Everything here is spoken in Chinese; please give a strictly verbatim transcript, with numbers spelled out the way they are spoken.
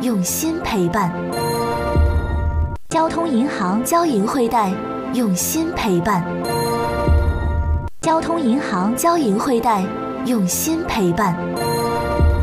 用心陪伴。交通银行交银汇贷，用心陪伴。交通银行交银汇贷，用心陪伴。